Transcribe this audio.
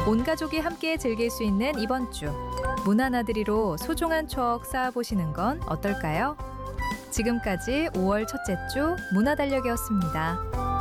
온 가족이 함께 즐길 수 있는 이번 주 문화나들이로 소중한 추억 쌓아보시는 건 어떨까요? 지금까지 5월 첫째 주 문화달력이었습니다.